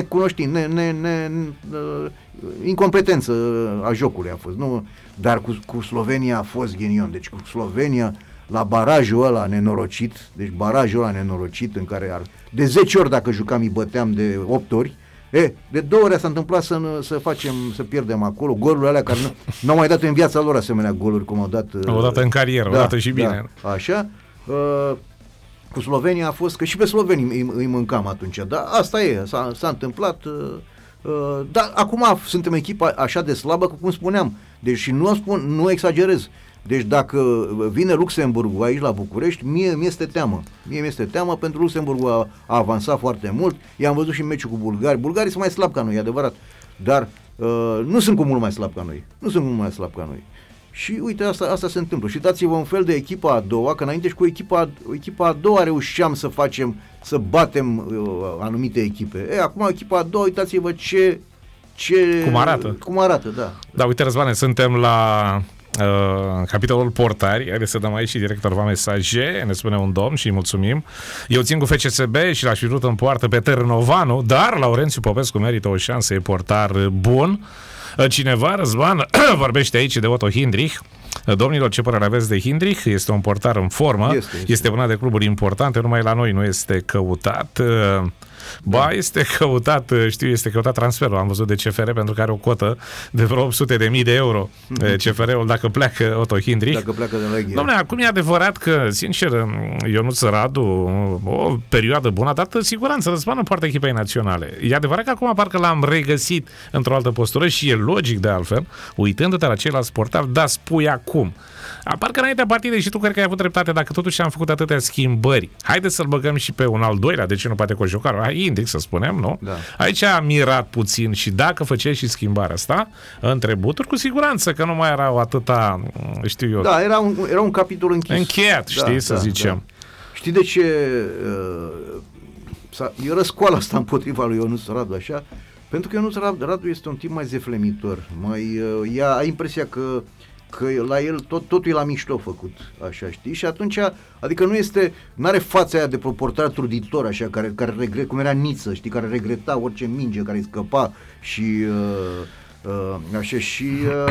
incompetență a jocului a fost, nu? Dar cu Slovenia a fost ghinion. Deci cu Slovenia la barajul ăla nenorocit, în care de 10 ori dacă jucam îi băteam de 8 ori, de 2 ori s-a întâmplat să pierdem acolo golurile alea care n-au mai dat în viața lor asemenea goluri cum au dat. O dată în carieră, o dată și bine. Da, așa. Cu Slovenia a fost că și pe slovenii îi mâncam atunci, dar asta e, s-a întâmplat. Dar acum suntem echipa așa de slabă, cum spuneam. Deci nu exagerez. Deci dacă vine Luxemburgul aici la București, mie mi-este teamă pentru Luxemburgul a avansat foarte mult. I-am văzut și în meciul cu bulgari. Bulgarii sunt mai slabi ca noi, e adevărat. Dar nu sunt cu mult mai slabi ca noi. Și uite, asta se întâmplă. Și dați-vă un fel de echipa a doua, că înainte și cu echipa a doua reușeam să batem anumite echipe. Acum echipa a doua, uitați-vă cum arată, da. Da, uite, Răzvane, suntem la capitolul portari. Haideți să dăm aici și directorul mesaje. Ne spune un domn și îi mulțumim. Eu țin cu FCSB și l-aș fi vrut în poartă pe Târnovanu, dar Laurențiu Popescu merită o șansă, e portar bun. Cineva, Răzvan, vorbește aici de Otto Hindrich. Domnilor, ce părere aveți de Hindrich? Este un portar în formă, este una de cluburi importante, numai la noi nu este căutat. Este căutat, este căutat transferul. Am văzut de CFR pentru că are o cotă de vreo 800.000 de euro. CFR-ul dacă pleacă Otto Hindrich. Dacă pleacă de Legia. Dom'le, acum e adevărat că, sincer, Ionuț Radu, o perioadă bună, a dat siguranță Răzvan poartă echipei naționale. E adevărat că acum parcă l-am regăsit într-o altă postură și e logic de altfel, uitându-te la ceilalți portavi, dar spui acum. Parcă înaintea partidei și tu cred că ai avut dreptate, dacă totuși am făcut atâtea schimbări. Haideți să-l băgăm și pe un al doilea, de ce nu poate Cojocaru? Indic, să spunem, nu? Da. Aici am mirat puțin și dacă făceai și schimbarea asta între buturi, cu siguranță că nu mai erau atâta, știu eu. Da, era un capitol închis. Încheiat, știi, să zicem. Da. Știi de ce e răscoala asta împotriva lui Ionuț Radu, așa? Pentru că Ionuț Radu este un tip mai zeflemitor, ai impresia că la el totul e la mișto făcut, așa, știi? Și atunci, adică n-are fața aia de portar truditor, așa, care regret, cum era Niță, știi, care regreta orice minge care îi scăpa și așa, și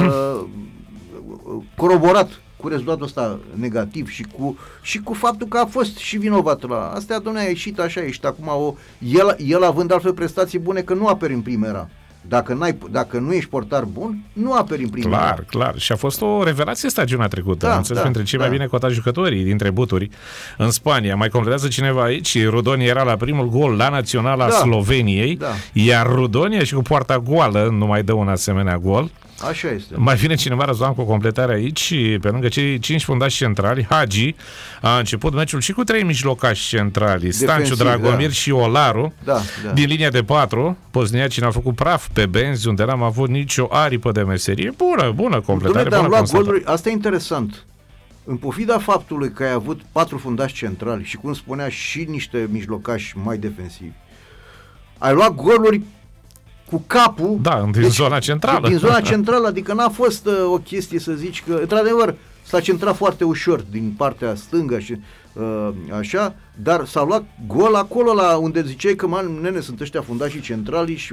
coroborat cu rezultatul ăsta negativ și cu faptul că a fost și vinovat la astea, dom'le, a ieșit acum el având altfel prestații bune, că nu aperi în primera. Dacă nu ești portar bun, nu aperi în primul. Clar. Și a fost o revelație stagiunea trecută. Între cei mai bine cotați jucătorii dintre buturi în Spania. Mai completează cineva aici. Rudoni era la primul gol la Naționala Sloveniei, iar Rudoni și cu poarta goală nu mai dă un asemenea gol. Așa este. Mai vine cineva, Răzvan, cu o completare aici. Pe lângă cei 5 fundași centrali, Hagi a început meciul și cu 3 mijlocași centrali, Stanciu, Dragomir și Olaru. Din linia de 4, Pozniacin a făcut praf pe benzi, unde n-am avut nicio aripă de meserie. Bună completare, bună constatare. Asta e interesant. În pofida faptului că ai avut 4 fundași centrali și, cum spunea, și niște mijlocași mai defensivi, ai luat goluri cu capul. Din zona centrală. Din zona centrală, adică n-a fost o chestie să zici că, într-adevăr, s-a centrat foarte ușor din partea stângă și așa, dar s-a luat gol acolo la unde ziceai că, nene, sunt ăștia fundașii centrali și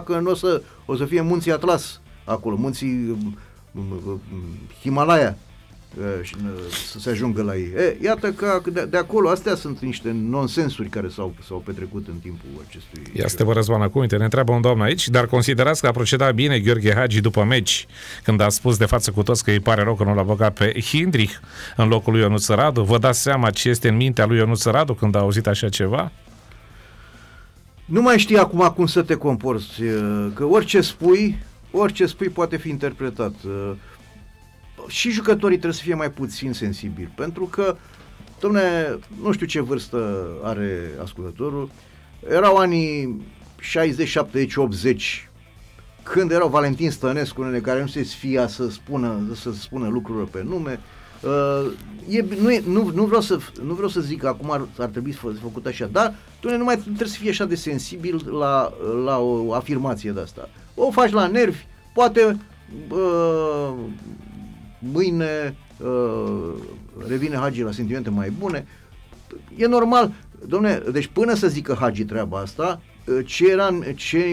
o să fie munții Atlas acolo, munții Himalaya, să se ajungă la ei. Iată că de acolo, astea sunt niște nonsensuri care s-au petrecut în timpul acestui... Ia să te vă, Răzvan, acum, uite, ne întreabă un domn aici, dar considerați că a procedat bine Gheorghe Hagi după meci, când a spus de față cu toți că îi pare rău că nu l-a băgat pe Hindrich în locul lui Ionuț Radu? Vă dați seama ce este în mintea lui Ionuț Radu când a auzit așa ceva? Nu mai știi acum cum să te comporți, că orice spui poate fi interpretat. Și jucătorii trebuie să fie mai puțin sensibili, pentru că, dom'le, nu știu ce vârstă are ascultătorul, erau anii 60, 70, 80, când erau Valentin Stănescu, care nu se sfia să spună lucrurile pe nume. Nu vreau să zic că acum ar trebui să făcut așa, dar nu mai trebuie să fie așa de sensibil la o afirmație de asta. O faci la nervi, poate mâine revine Hagi la sentimente mai bune. E normal, dom'le, deci până să zică Hagi treaba asta, ce